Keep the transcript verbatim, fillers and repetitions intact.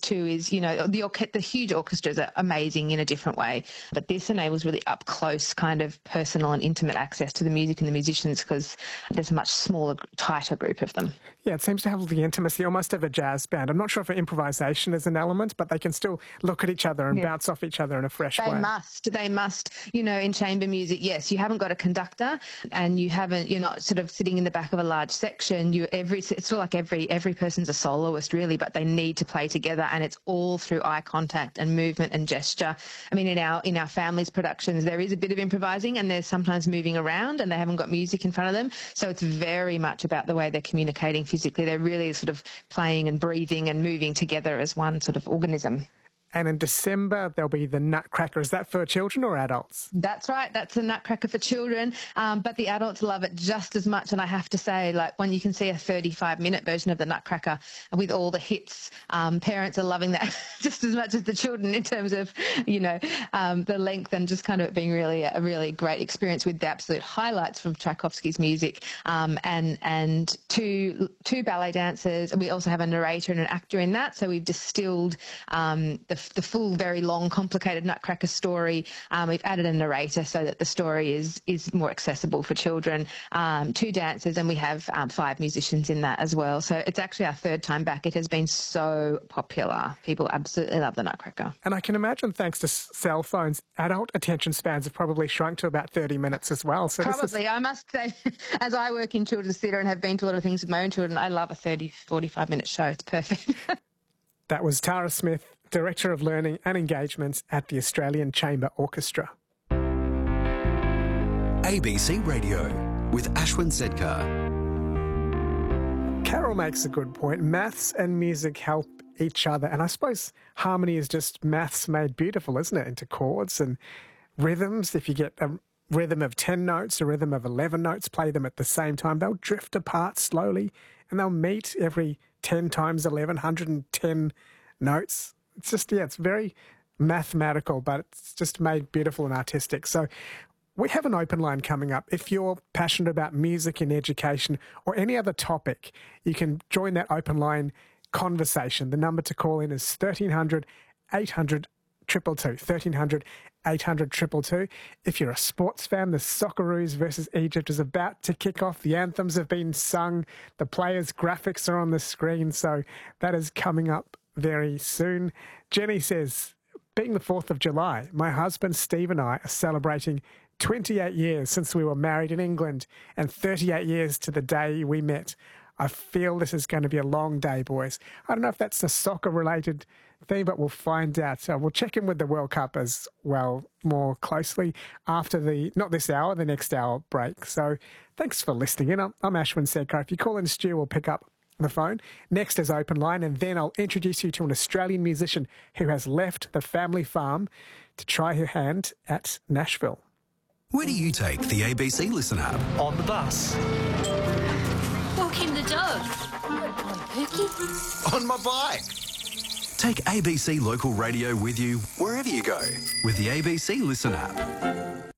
too is, you know, the orche- the huge orchestras are amazing in a different way, but this enables really up close kind of personal and intimate access to the music and the musicians because there's a much smaller, tighter group of them. Yeah, it seems to have the intimacy almost of a jazz band. I'm not sure if improvisation is an element, but they can still look at each other and yeah. bounce off each other in a fresh they way. They must. They must. You know, in chamber music, yes, you haven't got a conductor and you haven't, you're not sort of sitting in the back of a large section. You every It's sort of like every every person's a soloist, really, but they need to play together, and it's all through eye contact and movement and gesture. I mean, in our in our family's productions, there is a bit of improvising and there's sometimes moving around and they haven't got music in front of them. So it's very much about the way they're communicating physically. They're really sort of playing and breathing and moving together as one sort of organism. And in December, there'll be the Nutcracker. Is that for children or adults? That's right. That's the Nutcracker for children. Um, but the adults love it just as much. And I have to say, like, when you can see a thirty-five minute version of the Nutcracker with all the hits, um, parents are loving that just as much as the children in terms of, you know, um, the length and just kind of being really a really great experience with the absolute highlights from Tchaikovsky's music um, and and two two ballet dancers. We also have a narrator and an actor in that. So we've distilled um, the the full, very long, complicated Nutcracker story. Um, we've added a narrator so that the story is is more accessible for children. Um, two dancers, and we have um, five musicians in that as well. So it's actually our third time back. It has been so popular. People absolutely love the Nutcracker. And I can imagine, thanks to cell phones, adult attention spans have probably shrunk to about thirty minutes as well. So probably. This is... I must say, as I work in children's theatre and have been to a lot of things with my own children, I love a thirty, forty-five minute show. It's perfect. That was Tara Smith, Director of Learning and Engagement at the Australian Chamber Orchestra. A B C Radio with Ashwin Sedkar. Carol makes a good point. Maths and music help each other, and I suppose harmony is just maths made beautiful, isn't it? Into chords and rhythms. If you get a rhythm of ten notes, a rhythm of eleven notes, play them at the same time, they'll drift apart slowly and they'll meet every ten times eleven, one hundred ten notes. It's just, yeah, it's very mathematical, but it's just made beautiful and artistic. So we have an open line coming up. If you're passionate about music and education or any other topic, you can join that open line conversation. The number to call in is thirteen hundred, eight hundred, two two two, thirteen hundred, eight hundred, two two two. If you're a sports fan, the Socceroos versus Egypt is about to kick off. The anthems have been sung. The players' graphics are on the screen. So that is coming up very soon. Jenny says, being the fourth of July, my husband Steve and I are celebrating twenty-eight years since we were married in England and thirty-eight years to the day we met. I feel this is going to be a long day, boys. I don't know if that's a soccer-related thing, but we'll find out. So we'll check in with the World Cup as well more closely after the, not this hour, the next hour break. So thanks for listening in. I'm, I'm Ashwin Sedkar. If you call in, Stu will pick up the phone. Next is Open Line, and then I'll introduce you to an Australian musician who has left the family farm to try her hand at Nashville. Where do you take the A B C Listen app? On the bus. Walking the dog. On Pookie. On my bike. Take A B C Local Radio with you wherever you go with the A B C Listen app.